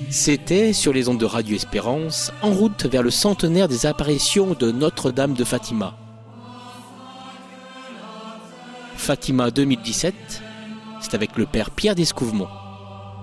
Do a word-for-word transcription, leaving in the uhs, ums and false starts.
C'était sur les ondes de Radio Espérance, en route vers le centenaire des apparitions de Notre-Dame de Fatima. Fatima deux mille dix-sept, c'est avec le père Pierre Descouvemont.